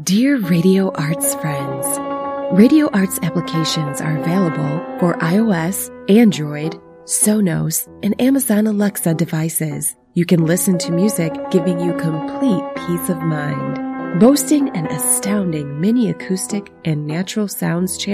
Dear Radio Arts friends, Radio Arts applications are available for iOS, Android, Sonos, and Amazon Alexa devices. You can listen to music giving you complete peace of mind. Boasting an astounding mini acoustic and natural sounds channel